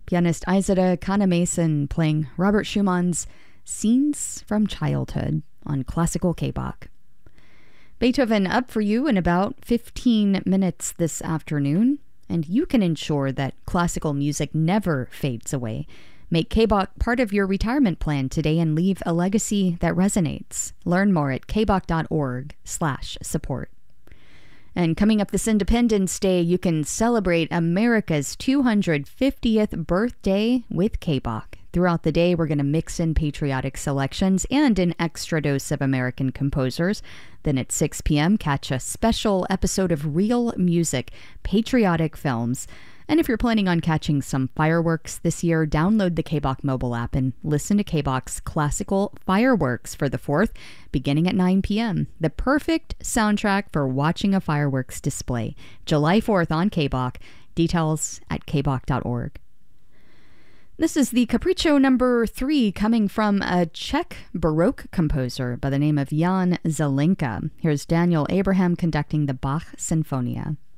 pianist Isadora Kana-Mason playing Robert Schumann's Scenes from Childhood on Classical K-Bach. Beethoven up for you in about 15 minutes this afternoon, and you can ensure that classical music never fades away. Make K-Bach part of your retirement plan today and leave a legacy that resonates. Learn more at kbach.org/support. And coming up this Independence Day, you can celebrate America's 250th birthday with K-Bach. Throughout the day, we're going to mix in patriotic selections and an extra dose of American composers. Then at 6 p.m., catch a special episode of Real Music, Patriotic Films. And if you're planning on catching some fireworks this year, download the K-Bach mobile app and listen to K-Bach's classical fireworks for the 4th, beginning at 9 p.m. The perfect soundtrack for watching a fireworks display. July 4th on K-Bach. Details at kbach.org. This is the Capriccio number 3 coming from a Czech Baroque composer by the name of Jan Zelenka. Here's Daniel Abraham conducting the Bach Sinfonia.